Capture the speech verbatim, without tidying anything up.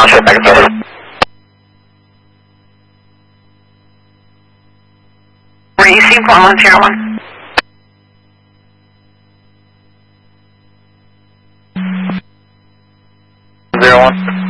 Township, back and forth. E C one one zero one. Zero one.